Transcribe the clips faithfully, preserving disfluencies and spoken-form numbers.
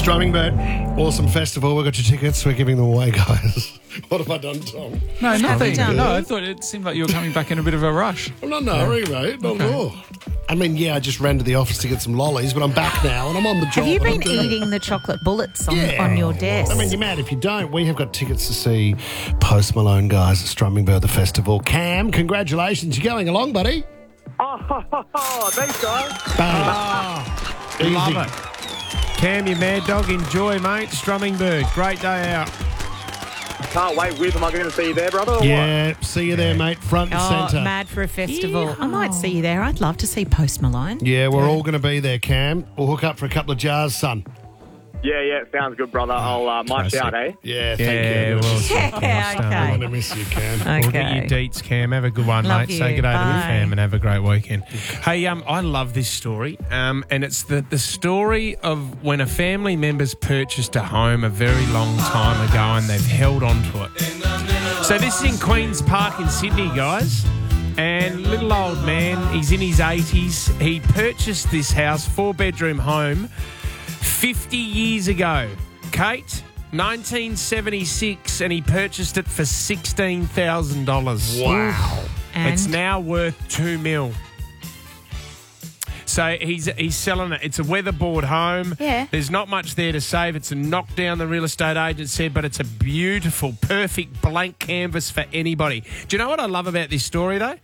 Strumming Bird, awesome festival. We've got your tickets. We're giving them away, guys. What have I done, Tom? No, nothing. done? No, I thought it seemed like you were coming back in a bit of a rush. I'm not in a hurry, mate. Not at all. I mean, yeah, I just ran to the office to get some lollies, but I'm back now and I'm on the job. Have you and been I'm doing it. eating the chocolate bullets on, Yeah. on your desk? I mean, you're mad if you don't. We have got tickets to see Post Malone, guys, at Strumming Bird, the festival. Cam, congratulations. You're going along, buddy. Oh, thanks, guys. Oh, Easy. love it. Cam, you mad dog, enjoy, mate. Strumming Bird, great day out. Can't wait. With am I going to see you there, brother? Or Yeah, see you there, mate, front and Oh, centre. mad for a festival. I might see you there. I'd love to see Post Malone. Yeah, we're all going to be there, Cam. We'll hook up for a couple of jars, son. what? Yeah, yeah, sounds good, brother. I'll uh, march Classic. out, eh? Yeah, thank Yeah, you. well, Yeah, I okay. want to miss you, Cam. We'll get Okay. you deets, Cam. Have a good one, Love mate. you. Say good day to the Bye. fam and have a great weekend. Hey, um, I love this story, um, and it's the, the story of when a family member's purchased a home a very long time ago and they've held on to it. So this is in Queen's Park in Sydney, guys. And little old man, he's in his eighties. He purchased this house, four-bedroom home, fifty years ago. Kate, nineteen seventy-six, and he purchased it for sixteen thousand dollars. Wow. And It's now worth two mil. So he's he's selling it. It's a weatherboard home. Yeah. There's not much there to save. It's a knockdown, the real estate agent said, but it's a beautiful, perfect blank canvas for anybody. Do you know what I love about this story, though?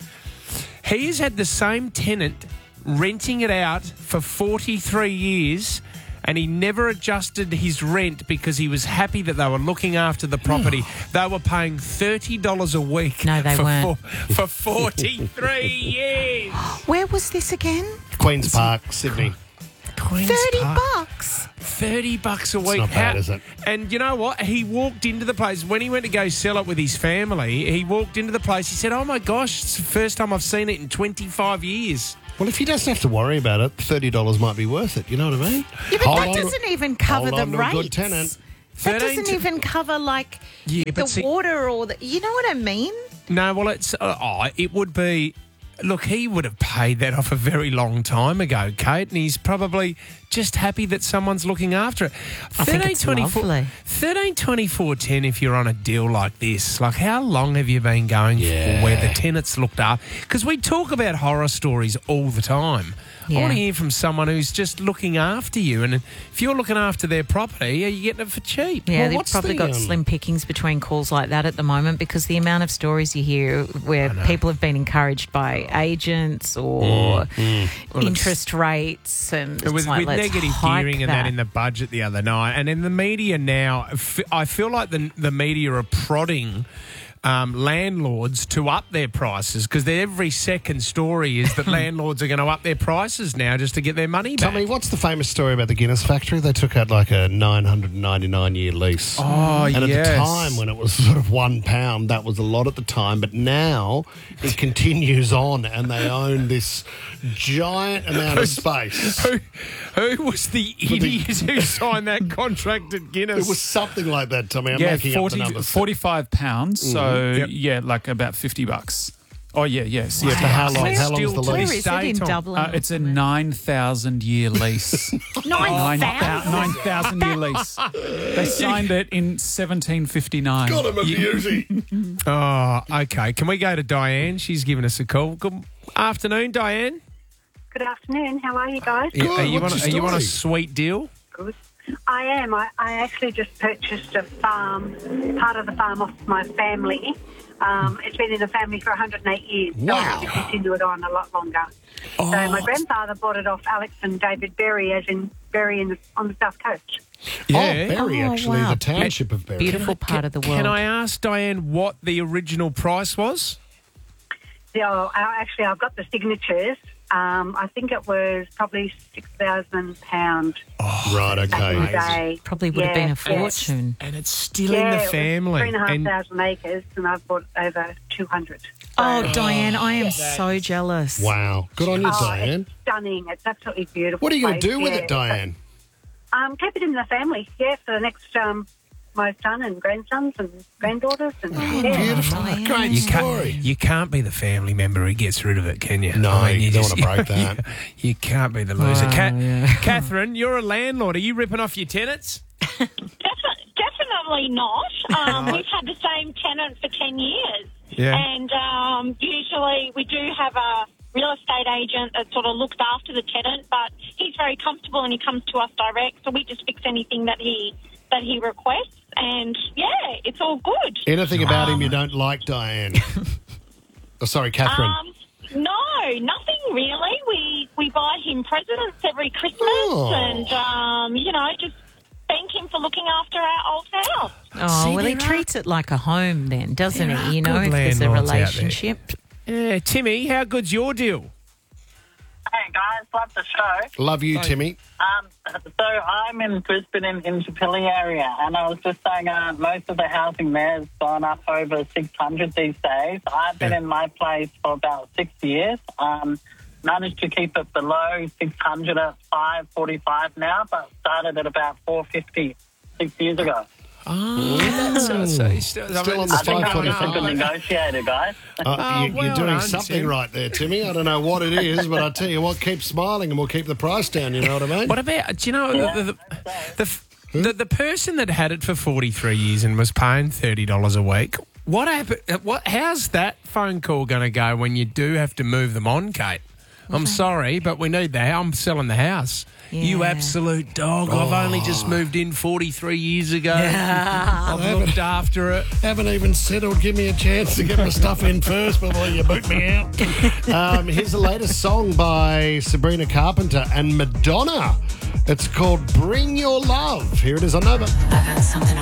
He has had the same tenant renting it out for forty-three years, and he never adjusted his rent because he was happy that they were looking after the property. They were paying thirty dollars a week No, they for, weren't. For, for forty-three years. where was this again? Queen's Park, Sydney. Queen's Thirty Park. bucks. thirty bucks a week. not bad, is it? And you know what? He walked into the place when he went to go sell it with his family. He walked into the place. He said, "Oh my gosh, it's the first time I've seen it in twenty-five years." Well, if he doesn't have to worry about it, thirty dollars might be worth it. You know what I mean? Yeah, but Hold that on to- doesn't even cover hold the on to a rates. good tenant. That thirteen doesn't to- even cover like Yeah, but the see- water or the. You know what I mean? No, well, it's uh, oh, it would be. Look, he would have paid that off a very long time ago, Kate, and he's probably just happy that someone's looking after it. I think it's lovely. thirteen twenty-four ten if you're on a deal like this. Like, how long have you been going Yeah. for where the tenants looked up? Because we talk about horror stories all the time. I Yeah. want to hear from someone who's just looking after you. And if you're looking after their property, are you getting it for cheap? Yeah, Well, they've what's probably the, got um, slim pickings between calls like that at the moment because the amount of stories you hear where people have been encouraged by agents or interest rates and it's with, like, with let's negative hike hearing and that in the budget the other night, and in the media now, f- I feel like the the media are prodding um, landlords to up their prices because every second story is that landlords are going to up their prices now just to get their money back. Tommy, what's the famous story about the Guinness factory? They took out like a nine hundred ninety-nine year lease. Oh, and at yes. the time when it was sort of one pound, that was a lot at the time. But now it continues on and they own this giant amount of space. Who, who was the idiot who signed that contract at Guinness? It was something like that, Tommy. I'm yeah, making up forty, the numbers. forty-five pounds. So, Yep. yeah, like about fifty bucks. Oh, yeah, yes. Yeah, yes. for how long? Where- How long's the Still to Where lease? this is it day, in Tom. Dublin? Uh, it's a nine thousand year lease. Nine nine thousand. thousand year lease. They signed it in seventeen fifty-nine. God, I'm a beauty. Oh, okay. Can we go to Diane? She's given us a call. Good afternoon, Diane. Good afternoon. How are you guys? Yeah, are, you on, what's a- are your you on a story? sweet deal? Good. I am. I, I actually just purchased a farm, part of the farm off my family. Um, it's been in the family for one hundred eight years. So Wow. I'm going to continue it on a lot longer. Oh. So my grandfather bought it off Alex and David Berry, as in Berry in the, on the south coast. Oh, Yeah. Berry, Oh, actually, wow. the township of Berry. Beautiful part of the world. Can I ask Diane what the original price was? Yeah, I- actually, I've got the signatures. Um, I think it was probably six thousand pounds Right, back in the okay. day. Probably would have Yeah, been a yeah. fortune. And it's still Yeah, in the it was family. Three and a half And thousand acres, and I've bought over two hundred. Oh, Diane, I am so jealous. Wow. Good on you, Oh, Diane. it's stunning. It's absolutely beautiful. What are you going to place, do with yeah. it, Diane? Um, keep it in the family, yeah, for the next um, my son and grandsons and granddaughters. And yeah. Beautiful. Diane. Great You story. can't, you can't be the family member who gets rid of it, can you? No, I mean, you don't just- wanna break that. You, you can't be the loser. Wow, Ca- yeah. Catherine, you're a landlord. Are you ripping off your tenants? Defi- definitely not. Um, we've had the same tenant for ten years. Yeah. And um, usually we do have a real estate agent that sort of looks after the tenant, but he's very comfortable and he comes to us direct, so we just fix anything that he that he requests. And, yeah, it's all good. Anything about him you don't like, Diane? Oh, sorry, Catherine. Um, no, nothing really. We we buy him presents every Christmas Oh. and, um, you know, just thank him for looking after our old house. Oh, See, well, he there are- treats it like a home then, doesn't there he? You are know, good if there's a landlords out there. relationship. Yeah, Timmy, how good's your deal? Hey guys, love the show. Love you, Timmy. Um, so I'm in Brisbane in Indooroopilly area, and I was just saying uh, most of the housing there has gone up over six hundred these days. I've been Yeah. in my place for about six years. Um, managed to keep it below six hundred at five forty-five now, but started at about four fifty six years ago. Oh, that's so, so he's still, Still on I the think I'm a five good forty-five. negotiator, guys. Uh, Oh, you, well you're doing done, something Tim. right there, Timmy. I don't know what it is, but I tell you what, keep smiling and we'll keep the price down. You know what I mean? What about, do you know, the, the, the, the, the person that had it for forty-three years and was paying thirty dollars a week, what happened? What? How's that phone call going to go when you do have to move them on, Kate? I'm sorry, but we need the house. I'm selling the house. You Yeah. absolute dog. I've only just moved in forty-three years ago. Yeah. I've looked after it. Haven't even settled. Give me a chance to get my stuff in first before you boot me out. Um, here's the latest song by Sabrina Carpenter and Madonna. It's called Bring Your Love. Here it is on Nova. I got something